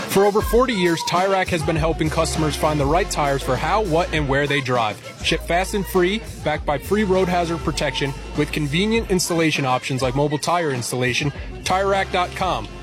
For over 40 years, Tire Rack has been helping customers find the right tires for how, what, and where they drive. Ship fast and free, backed by free road hazard protection, with convenient installation options like mobile tire installation. TireRack.com.